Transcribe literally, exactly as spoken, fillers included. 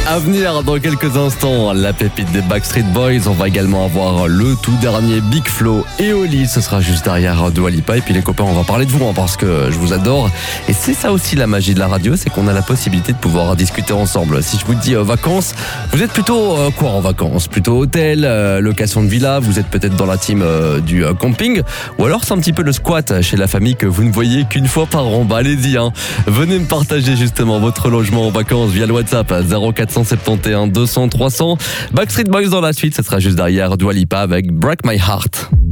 À venir dans quelques instants, la pépite des Backstreet Boys. On va également avoir le tout dernier Big Flo et Oli. Ce sera juste derrière Dua Lipa. Et puis les copains, on va parler de vous hein, parce que je vous adore. Et c'est ça aussi la magie de la radio, c'est qu'on a la possibilité de pouvoir discuter ensemble. Si je vous dis euh, vacances, vous êtes plutôt euh, quoi en vacances? Plutôt hôtel, euh, location de villa, vous êtes peut-être dans la team euh, du euh, camping, ou alors c'est un petit peu le squat chez la famille que vous ne voyez qu'une fois par an. Bah allez-y, hein. Venez me partager justement votre logement en vacances via le WhatsApp à zéro quatre cent soixante-onze deux cents trois cents. Backstreet Boys dans la suite, ce sera juste derrière Dua Lipa avec Break My Heart.